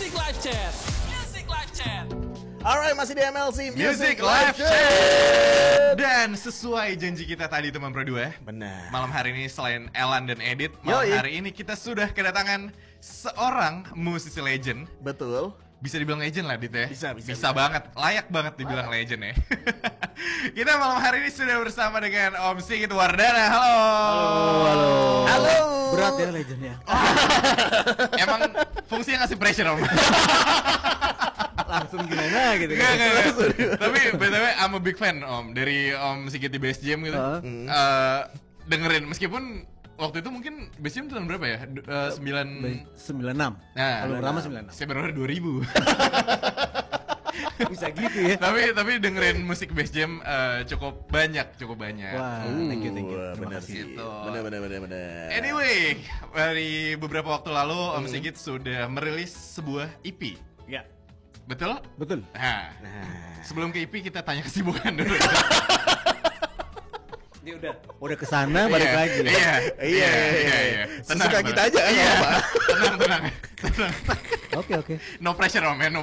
Music Live Chat. Music Live Chat. Alright, masih di MLC Music Live Chat. Dan sesuai janji kita tadi teman Pro 2, benar. malam hari ini selain Elan dan Edit, malam hari ini kita sudah kedatangan seorang musisi legend. Betul. Bisa dibilang legend lah, Dit ya. Bisa banget, layak banget dibilang legend ya. Kita malam hari ini sudah bersama dengan Om Sigit Wardana. Halo. Berat ya legendnya. Emang fungsinya ngasih pressure Om. Langsung gimana gitu kan. Nggak. Tapi BTW I'm a big fan Om dari Om Sigit di Bass Jam gitu. Dengerin meskipun waktu itu mungkin Bass Jam tahun berapa ya? 96. Nah, Kalau Rama 96. saya baru 2000. Bisa gitu ya. tapi dengerin musik Bass Jam cukup banyak. Wah, thank you. Benar sih. Gitu. Benar. Anyway, dari beberapa waktu lalu Om Sigit sudah merilis sebuah EP. Ya. Betul? Betul. Nah, sebelum ke EP kita tanya kesibukan dulu. Dia udah kesana balik lagi. Iya. Sesuka kita aja kan, Iya. Pak. Tenang. Oke. No pressure Om ya, no